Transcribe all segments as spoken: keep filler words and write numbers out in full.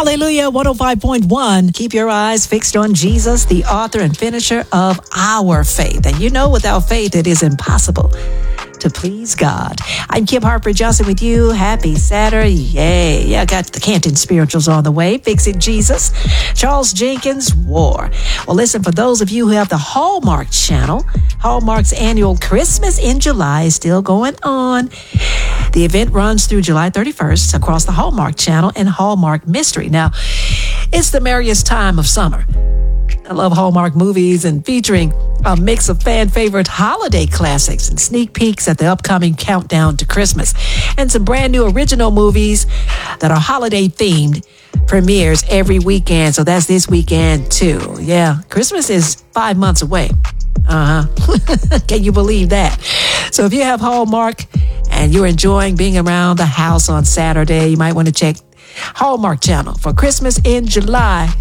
Hallelujah, one oh five point one. Keep your eyes fixed on Jesus, the author and finisher of our faith. And you know, without faith, it is impossible to please God. I'm Kim Harper Johnson with you. Happy Saturday. Yay. Yeah, I got the Canton Spirituals on the way. Fixing Jesus. Charles Jenkins, War. Well, listen, for those of you who have the Hallmark channel, Hallmark's annual Christmas in July is still going on. The event runs through July thirty-first across the Hallmark channel and Hallmark Mystery. Now, it's the merriest time of summer. I love Hallmark movies and featuring a mix of fan favorite holiday classics and sneak peeks at the upcoming countdown to Christmas, and some brand new original movies that are holiday themed premieres every weekend. So that's this weekend too. Yeah, Christmas is five months away. Uh-huh. Can you believe that? So if you have Hallmark and you're enjoying being around the house on Saturday, you might want to check Hallmark channel for Christmas in July.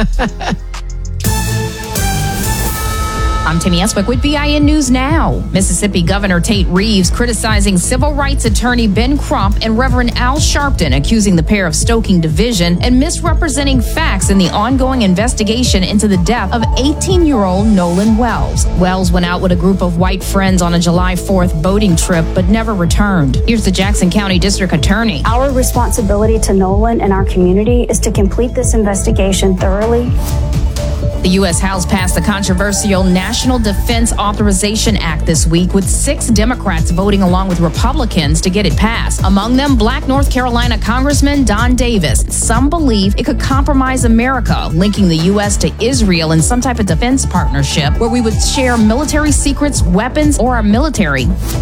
I'm Tammy Eswick with B I N News Now. Mississippi Governor Tate Reeves criticizing civil rights attorney Ben Crump and Reverend Al Sharpton, accusing the pair of stoking division and misrepresenting facts in the ongoing investigation into the death of eighteen-year-old Nolan Wells. Wells went out with a group of white friends on a July fourth boating trip, but never returned. Here's the Jackson County District Attorney. Our responsibility to Nolan and our community is to complete this investigation thoroughly. The U S House passed the controversial National Defense Authorization Act this week, with six Democrats voting along with Republicans to get it passed. Among them, Black North Carolina Congressman Don Davis. Some believe it could compromise America, linking the U S to Israel in some type of defense partnership where we would share military secrets, weapons, or our military.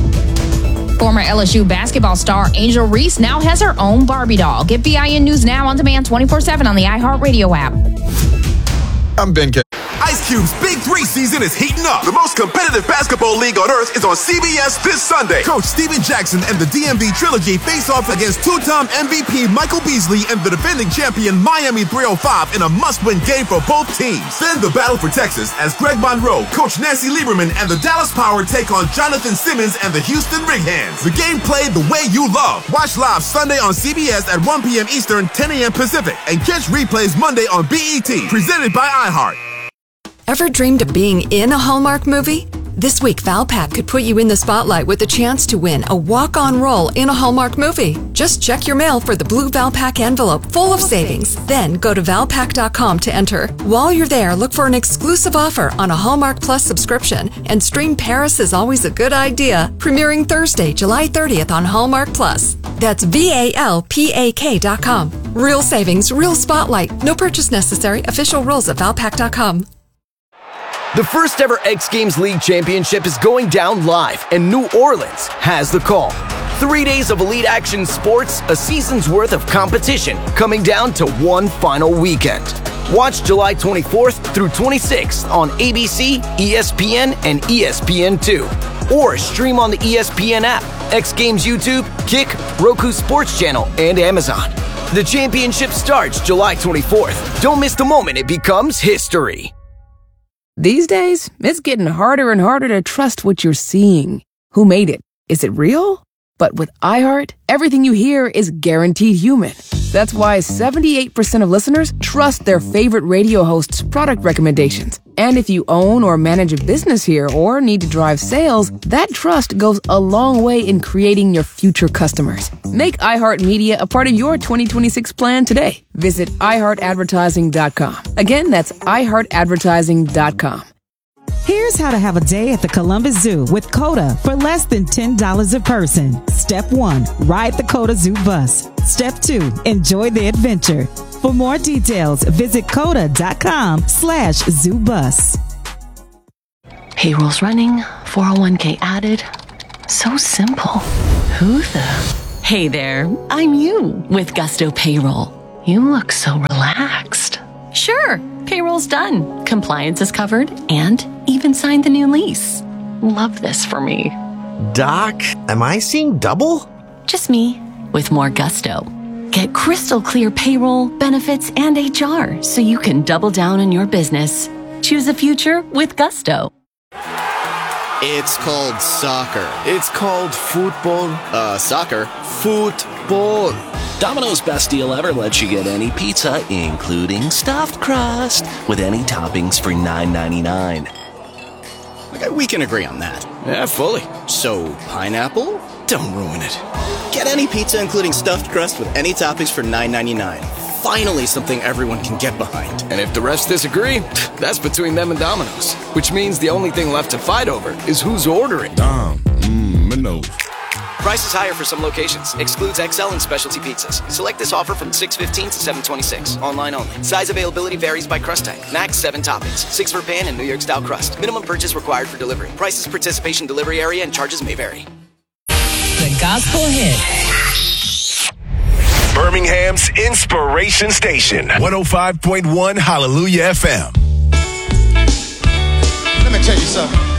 Former L S U basketball star Angel Reese now has her own Barbie doll. Get B I N News Now on demand twenty-four seven on the iHeartRadio app. I'm Ben K. Ice Cube's Big Three season is heating up. The most competitive basketball league on earth is on C B S this Sunday. Coach Steven Jackson and the D M V Trilogy face off against two-time M V P Michael Beasley and the defending champion Miami three oh five in a must-win game for both teams. Then the battle for Texas as Greg Monroe, Coach Nancy Lieberman, and the Dallas Power take on Jonathan Simmons and the Houston Rig-Hands. The game played the way you love. Watch live Sunday on C B S at one p.m. Eastern, ten a.m. Pacific, and catch replays Monday on B E T. Presented by iHeart. Ever dreamed of being in a Hallmark movie? This week, Valpak could put you in the spotlight with a chance to win a walk-on role in a Hallmark movie. Just check your mail for the blue Valpak envelope full of savings. Then go to valpak dot com to enter. While you're there, look for an exclusive offer on a Hallmark Plus subscription and stream Paris is Always a Good Idea, premiering Thursday, July thirtieth on Hallmark Plus. That's V A L P A K dot com. Real savings, real spotlight. No purchase necessary. Official rules at valpak dot com. The first ever X Games League Championship is going down live, and New Orleans has the call. Three days of elite action sports, a season's worth of competition, coming down to one final weekend. Watch July twenty-fourth through twenty-sixth on A B C, E S P N, and E S P N two. Or stream on the E S P N app, X Games YouTube, Kick, Roku Sports Channel, and Amazon. The championship starts July twenty-fourth. Don't miss the moment it becomes history. These days, it's getting harder and harder to trust what you're seeing. Who made it? Is it real? But with iHeart, everything you hear is guaranteed human. That's why seventy-eight percent of listeners trust their favorite radio host's product recommendations. And if you own or manage a business here or need to drive sales, that trust goes a long way in creating your future customers. Make iHeartMedia a part of your twenty twenty-six plan today. Visit i heart advertising dot com. Again, that's i heart advertising dot com. Here's how to have a day at the Columbus Zoo with COTA for less than ten dollars a person. Step one, ride the COTA Zoo bus. Step two, enjoy the adventure. For more details, visit coda dot com slash zoo bus. Payroll's running, four oh one k added. So simple. Who the? Hey there, I'm you with Gusto Payroll. You look so relaxed. Sure, payroll's done. Compliance is covered and even signed the new lease. Love this for me. Doc, am I seeing double? Just me with more gusto. Get crystal clear payroll, benefits, and H R so you can double down on your business. Choose a future with Gusto. It's called soccer. It's called football. Uh, soccer. Football. boy. Domino's Best Deal Ever lets you get any pizza, including stuffed crust, with any toppings for nine ninety-nine. Okay, we can agree on that. Yeah, fully. So, pineapple? Don't ruin it. Get any pizza, including stuffed crust, with any toppings for nine ninety-nine. Finally, something everyone can get behind. And if the rest disagree, that's between them and Domino's. Which means the only thing left to fight over is who's ordering. Dom, mmm, Minos. Price is higher for some locations. Excludes X L and specialty pizzas. Select this offer from six fifteen to seven twenty-six. Online only. Size availability varies by crust type. Max seven toppings. Six for pan and New York style crust. Minimum purchase required for delivery. Prices, participation, delivery area, and charges may vary. The Gospel Hit. Birmingham's Inspiration Station. one oh five point one Hallelujah F M. Let me tell you something.